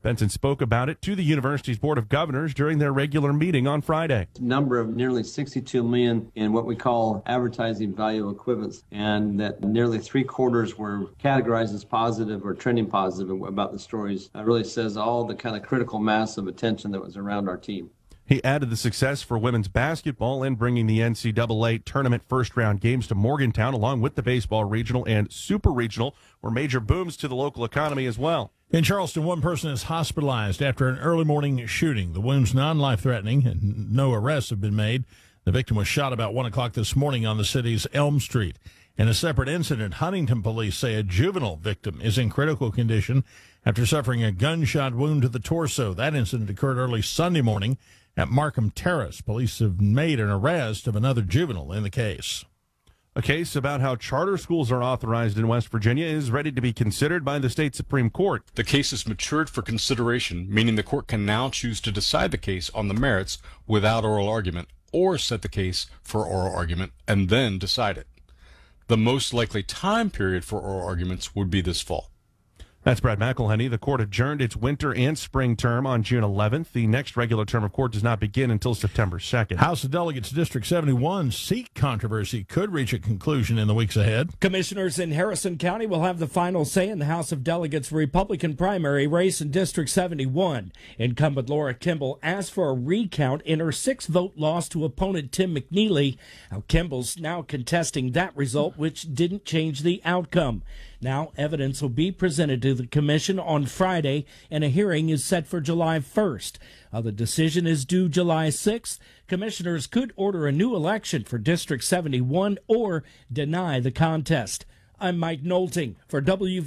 Benson spoke about it to the university's Board of Governors during their regular meeting on Friday. Number of nearly 62 million in what we call advertising value equivalents, and that nearly 3/4 were categorized as positive or trending positive about the stories. That really says all the kind of critical mass of attention that was around our team. He added the success for women's basketball and bringing the NCAA tournament first-round games to Morgantown, along with the baseball regional and super regional, were major booms to the local economy as well. In Charleston, one person is hospitalized after an early morning shooting. The wounds non-life-threatening, and no arrests have been made. The victim was shot about 1 o'clock this morning on the city's Elm Street. In a separate incident, Huntington police say a juvenile victim is in critical condition after suffering a gunshot wound to the torso. That incident occurred early Sunday morning at Markham Terrace. Police have made an arrest of another juvenile in the case. A case about how charter schools are authorized in West Virginia is ready to be considered by the state Supreme Court. The case has matured for consideration, meaning the court can now choose to decide the case on the merits without oral argument, or set the case for oral argument and then decide it. The most likely time period for oral arguments would be this fall. That's Brad McElhenney. The court adjourned its winter and spring term on June 11th. The next regular term of court does not begin until September 2nd. House of Delegates District 71 seat controversy could reach a conclusion in the weeks ahead. Commissioners in Harrison County will have the final say in the House of Delegates Republican primary race in District 71. Incumbent Laura Kimball asked for a recount in her 6-vote loss to opponent Tim McNeely. Now Kimball's now contesting that result, which didn't change the outcome. Now evidence will be presented to the commission on Friday, and a hearing is set for July 1st. The decision is due July 6th. Commissioners could order a new election for District 71 or deny the contest. I'm Mike Nolting for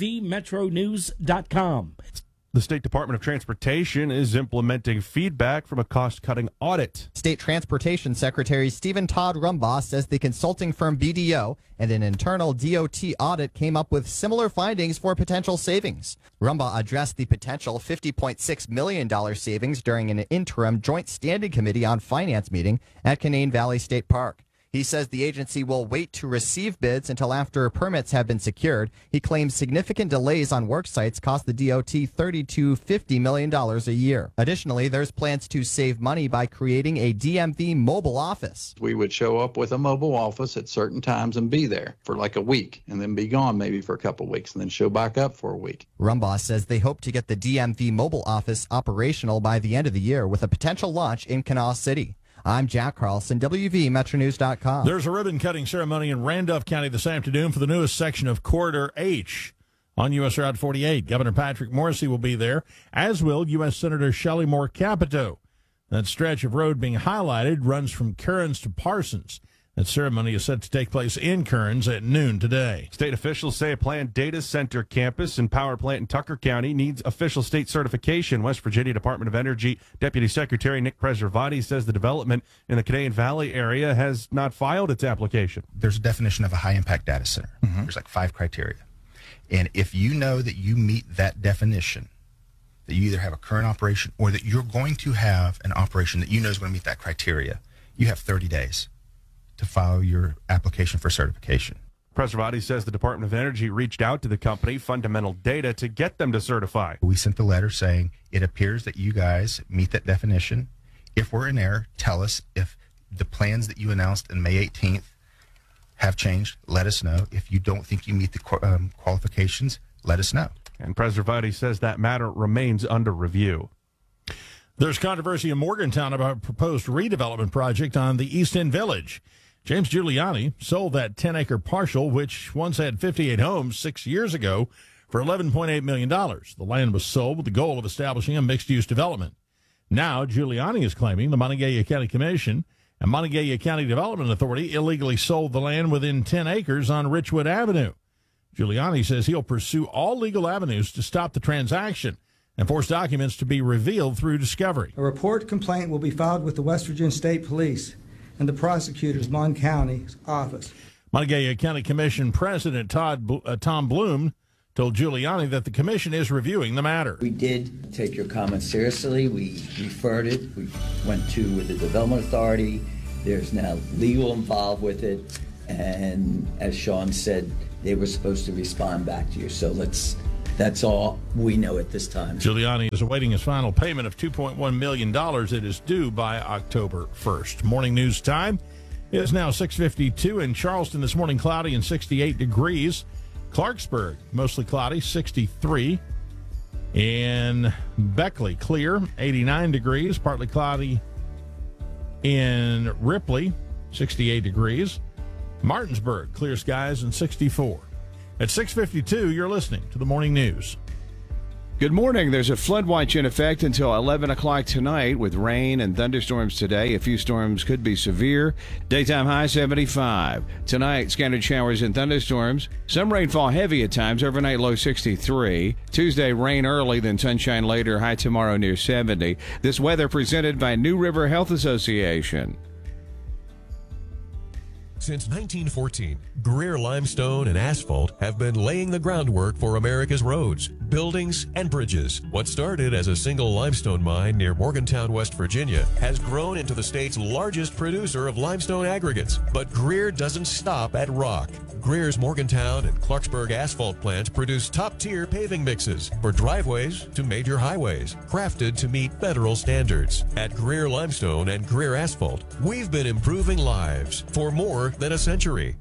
WVMetroNews.com. The State Department of Transportation is implementing feedback from a cost-cutting audit. State Transportation Secretary Stephen Todd Rumbaugh says the consulting firm BDO and an internal DOT audit came up with similar findings for potential savings. Rumbaugh addressed the potential $50.6 million savings during an interim Joint Standing Committee on Finance meeting at Canaan Valley State Park. He says the agency will wait to receive bids until after permits have been secured. He claims significant delays on work sites cost the DOT $30 to $50 million a year. Additionally, there's plans to save money by creating a DMV mobile office. We would show up with a mobile office at certain times and be there for like a week and then be gone maybe for a couple of weeks and then show back up for a week. Rumbaugh says they hope to get the DMV mobile office operational by the end of the year with a potential launch in Kanawha City. I'm Jack Carlson, WVMetroNews.com. There's a ribbon-cutting ceremony in Randolph County this afternoon for the newest section of Corridor H on U.S. Route 48. Governor Patrick Morrisey will be there, as will U.S. Senator Shelley Moore Capito. That stretch of road being highlighted runs from Kearns to Parsons. That ceremony is set to take place in Kearns at noon today. State officials say a planned data center campus and power plant in Tucker County needs official state certification. West Virginia Department of Energy Deputy Secretary Nick Preservati says the development in the Canaan Valley area has not filed its application. There's a definition of a high-impact data center. There's like 5 criteria. And if you know that you meet that definition, that you either have a current operation or that you're going to have an operation that you know is going to meet that criteria, you have 30 days to file your application for certification. Preservati says the Department of Energy reached out to the company, Fundamental Data, to get them to certify. We sent the letter saying it appears that you guys meet that definition. If we're in error, tell us. If the plans that you announced on May 18th have changed, let us know. If you don't think you meet the qualifications, let us know. And Preservati says that matter remains under review. There's controversy in Morgantown about a proposed redevelopment project on the East End Village. James Giuliani sold that 10-acre parcel, which once had 58 homes 6 years ago, for $11.8 million. The land was sold with the goal of establishing a mixed-use development. Now, Giuliani is claiming the Montague County Commission and Montague County Development Authority illegally sold the land within 10 acres on Richwood Avenue. Giuliani says he'll pursue all legal avenues to stop the transaction and force documents to be revealed through discovery. A report complaint will be filed with the West Virginia State Police and the prosecutor's Mon County's office. Montague County Commission President Tom Bloom told Giuliani that the commission is reviewing the matter. We did take your comments seriously. We referred it. We went to the Development Authority. There's now legal involved with it. And as Sean said, they were supposed to respond back to you. So let's That's all we know at this time. Giuliani is awaiting his final payment of $2.1 million. It is due by October 1st. Morning news time. It is now 6:52 in Charleston. This morning, cloudy and 68 degrees. Clarksburg, mostly cloudy, 63. In Beckley, clear, 89 degrees. Partly cloudy in Ripley, 68 degrees. Martinsburg, clear skies and 64. At 6:52, you're listening to the morning news. Good morning. There's a flood watch in effect until 11 o'clock tonight with rain and thunderstorms today. A few storms could be severe. Daytime high 75. Tonight, scattered showers and thunderstorms. Some rainfall heavy at times. Overnight low 63. Tuesday, rain early, then sunshine later. High tomorrow near 70. This weather presented by New River Health Association. Since 1914, Greer Limestone and Asphalt have been laying the groundwork for America's roads, buildings, and bridges. What started as a single limestone mine near Morgantown, West Virginia, has grown into the state's largest producer of limestone aggregates. But Greer doesn't stop at rock. Greer's Morgantown and Clarksburg asphalt plants produce top-tier paving mixes for driveways to major highways, crafted to meet federal standards. At Greer Limestone and Greer Asphalt, we've been improving lives for more than a century.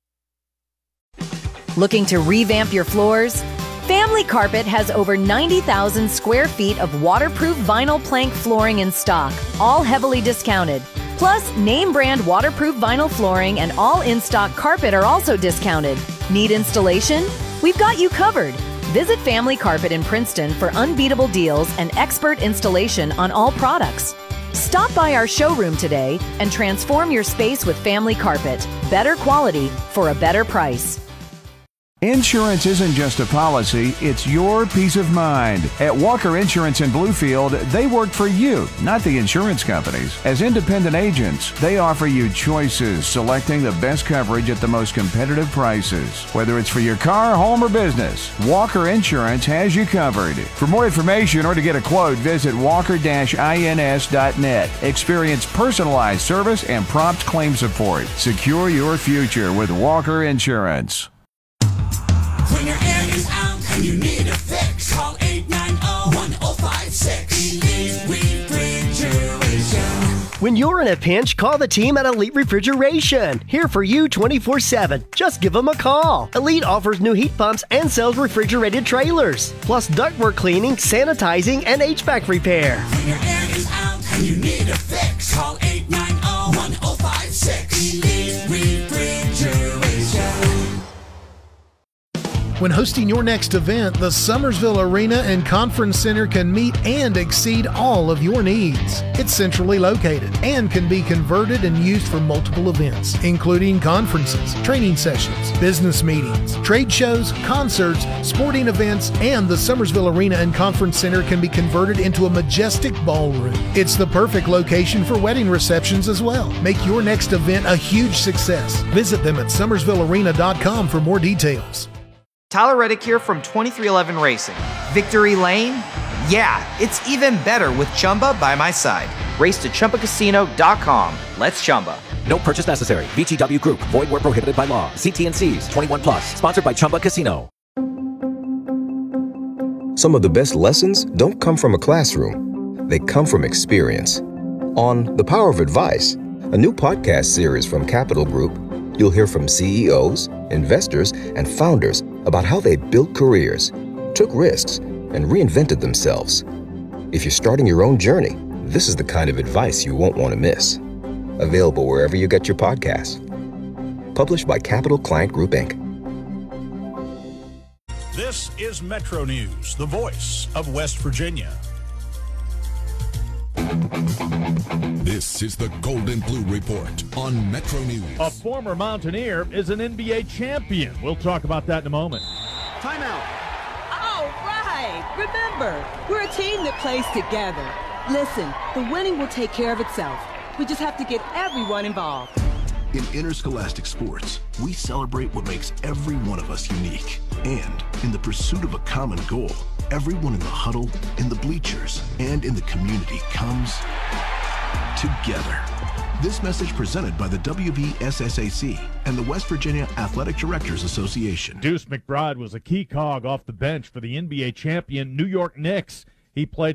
Looking to revamp your floors? Family Carpet has over 90,000 square feet of waterproof vinyl plank flooring in stock, all heavily discounted. Plus, name brand waterproof vinyl flooring and all in-stock carpet are also discounted. Need installation? We've got you covered. Visit Family Carpet in Princeton for unbeatable deals and expert installation on all products. Stop by our showroom today and transform your space with Family Carpet. Better quality for a better price. Insurance isn't just a policy, it's your peace of mind. At Walker Insurance in Bluefield, they work for you, not the insurance companies. As independent agents, they offer you choices, selecting the best coverage at the most competitive prices. Whether it's for your car, home, or business, Walker Insurance has you covered. For more information or to get a quote, visit walker-ins.net. Experience personalized service and prompt claim support. Secure your future with Walker Insurance. When your air is out and you need a fix, call 890-1056. Elite Refrigeration. When you're in a pinch, call the team at Elite Refrigeration. Here for you 24/7. Just give them a call. Elite offers new heat pumps and sells refrigerated trailers, plus ductwork cleaning, sanitizing, and HVAC repair. When your air is out and you need a fix, call 890-1056. Elite Refrigeration. When hosting your next event, the Summersville Arena and Conference Center can meet and exceed all of your needs. It's centrally located and can be converted and used for multiple events, including conferences, training sessions, business meetings, trade shows, concerts, sporting events, and the Summersville Arena and Conference Center can be converted into a majestic ballroom. It's the perfect location for wedding receptions as well. Make your next event a huge success. Visit them at summersvillearena.com for more details. Tyler Reddick here from 2311 Racing. Victory Lane? Yeah, it's even better with Chumba by my side. Race to ChumbaCasino.com. Let's Chumba. No purchase necessary. VGW Group. Void where prohibited by law. See T&Cs. 21 plus. Sponsored by Chumba Casino. Some of the best lessons don't come from a classroom. They come from experience. On The Power of Advice, a new podcast series from Capital Group, you'll hear from CEOs, investors, and founders about how they built careers, took risks, and reinvented themselves. If you're starting your own journey, this is the kind of advice you won't want to miss. Available wherever you get your podcasts. Published by Capital Client Group, Inc. This is Metro News, the voice of West Virginia. This is the Golden Blue Report on Metro News. A former Mountaineer is an NBA champion. We'll talk about that in a moment. Timeout. All right. Remember, we're a team that plays together. Listen, the winning will take care of itself. We just have to get everyone involved. In interscholastic sports, we celebrate what makes every one of us unique. And in the pursuit of a common goal, everyone in the huddle, in the bleachers, and in the community comes together. This message presented by the WVSSAC and the West Virginia Athletic Directors Association. Deuce McBride was a key cog off the bench for the NBA champion New York Knicks. He played